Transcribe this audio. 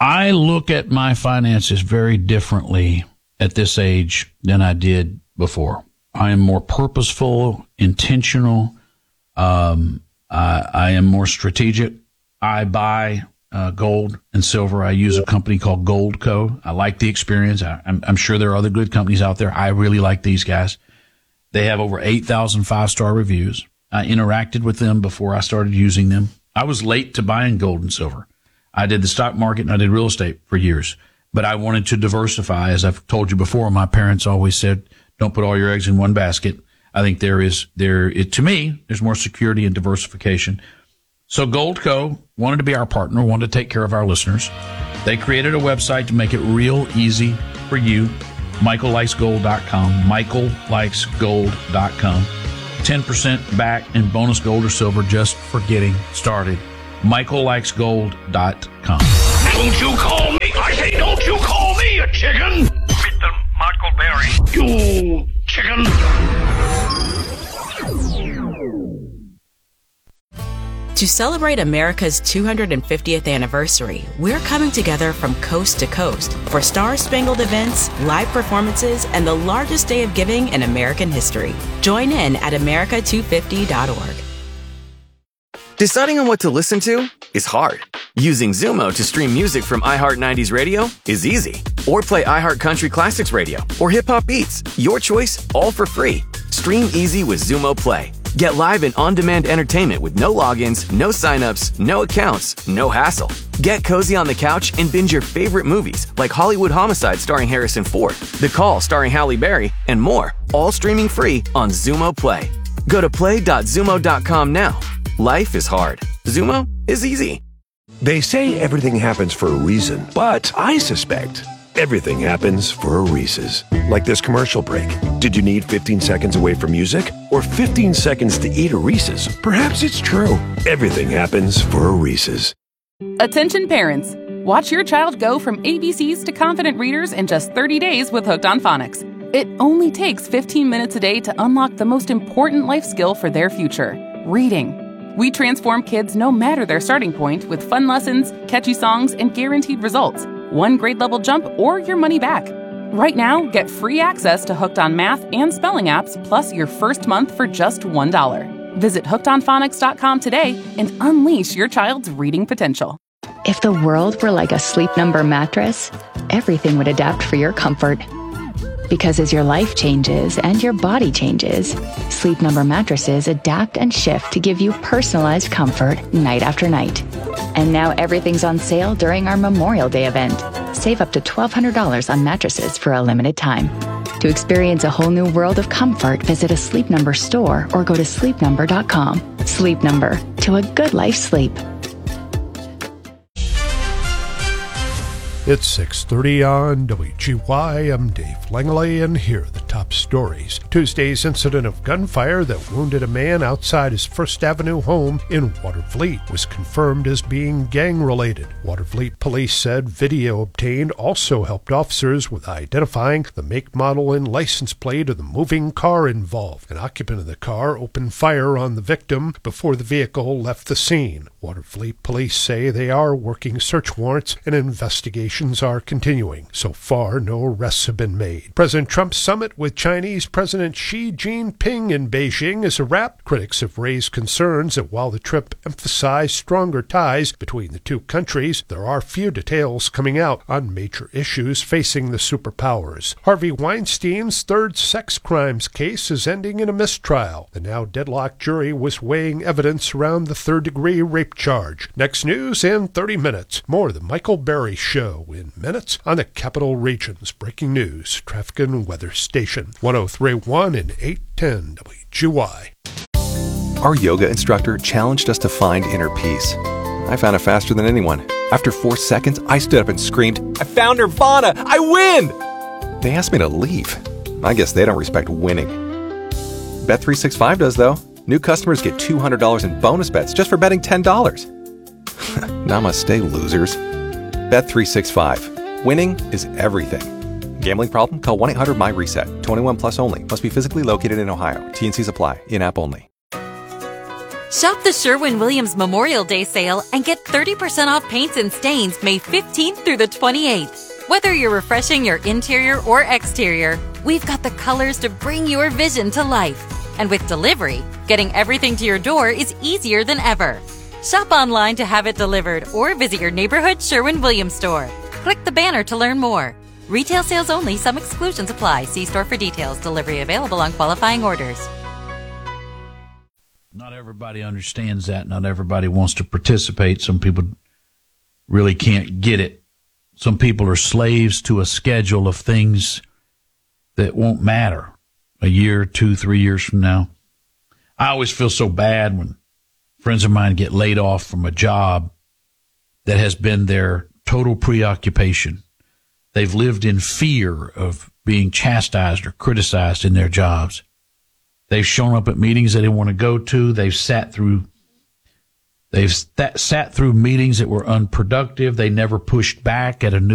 I look at my finances very differently at this age than I did before. I am more purposeful, intentional. I am more strategic. I buy gold and silver. I use a company called Goldco. I like the experience. I'm sure there are other good companies out there. I really like these guys. They have over 8,000 five-star reviews. I interacted with them before I started using them. I was late to buying gold and silver. I did the stock market and I did real estate for years, but I wanted to diversify. As I've told you before, my parents always said, don't put all your eggs in one basket. I think to me, there's more security and diversification. So Goldco wanted to be our partner, wanted to take care of our listeners. They created a website to make it real easy for you. MichaelLikesGold.com, MichaelLikesGold.com. 10% back in bonus gold or silver just for getting started. MichaelLikesGold.com. Don't you call me, I say, don't you call me a chicken. Mr. Michael Berry. You chicken. To celebrate America's 250th anniversary, we're coming together from coast to coast for star-spangled events, live performances, and the largest day of giving in American history. Join in at America250.org. Deciding on what to listen to is hard. Using Zumo to stream music from iHeart 90s Radio is easy. Or play iHeart Country Classics Radio or Hip Hop Beats. Your choice, all for free. Stream easy with Zumo Play. Get live and on-demand entertainment with no logins, no signups, no accounts, no hassle. Get cozy on the couch and binge your favorite movies like Hollywood Homicide starring Harrison Ford, The Call starring Halle Berry, and more, all streaming free on Zumo Play. Go to play.zumo.com now. Life is hard. Zumo is easy. They say everything happens for a reason, but I suspect everything happens for a Reese's. Like this commercial break. Did you need 15 seconds away from music? Or 15 seconds to eat a Reese's? Perhaps it's true. Everything happens for a Reese's. Attention parents. Watch your child go from ABCs to confident readers in just 30 days with Hooked on Phonics. It only takes 15 minutes a day to unlock the most important life skill for their future, reading. We transform kids no matter their starting point with fun lessons, catchy songs, and guaranteed results. One grade level jump or your money back. Right now, get free access to Hooked on Math and spelling apps, plus your first month for just $1. Visit hookedonphonics.com today and unleash your child's reading potential. If the world were like a Sleep Number mattress, everything would adapt for your comfort. Because as your life changes and your body changes, Sleep Number mattresses adapt and shift to give you personalized comfort night after night. And now everything's on sale during our Memorial Day event. Save up to $1,200 on mattresses for a limited time. To experience a whole new world of comfort, visit a Sleep Number store or go to sleepnumber.com. Sleep Number, to a good life sleep. It's 6:30 on WGY. I'm Dave Langley, and here are the top stories. Tuesday's incident of gunfire that wounded a man outside his First Avenue home in Watervliet was confirmed as being gang-related. Watervliet police said video obtained also helped officers with identifying the make, model, and license plate of the moving car involved. An occupant of the car opened fire on the victim before the vehicle left the scene. Watervliet police say they are working search warrants and investigations are continuing. So far, no arrests have been made. President Trump's summit with Chinese President Xi Jinping in Beijing is a wrap. Critics have raised concerns that while the trip emphasized stronger ties between the two countries, there are few details coming out on major issues facing the superpowers. Harvey Weinstein's third sex crimes case is ending in a mistrial. The now deadlocked jury was weighing evidence around the third-degree rape charge. Next news in 30 minutes. More of the Michael Berry Show in minutes on the Capital Region's breaking news, traffic and weather station, 103.1 and 810 WGY. Our yoga instructor challenged us to find inner peace. I found it faster than anyone. After 4 seconds, I stood up and screamed, "I found Nirvana! I win!" They asked me to leave. I guess they don't respect winning. Bet365 does, though. New customers get $200 in bonus bets just for betting $10. Namaste, losers. Bet365. Winning is everything. Gambling problem? Call 1-800-MY-RESET. 21 plus only. Must be physically located in Ohio. T&Cs apply. In-app only. Shop the Sherwin-Williams Memorial Day sale and get 30% off paints and stains May 15th through the 28th. Whether you're refreshing your interior or exterior, we've got the colors to bring your vision to life. And with delivery, getting everything to your door is easier than ever. Shop online to have it delivered or visit your neighborhood Sherwin-Williams store. Click the banner to learn more. Retail sales only. Some exclusions apply. See store for details. Delivery available on qualifying orders. Not everybody understands that. Not everybody wants to participate. Some people really can't get it. Some people are slaves to a schedule of things that won't matter a year, 2, 3 years from now. I always feel so bad when friends of mine get laid off from a job that has been their total preoccupation. They've lived in fear of being chastised or criticized in their jobs. They've shown up at meetings they didn't want to go to. They've sat through meetings that were unproductive. They never pushed back at a new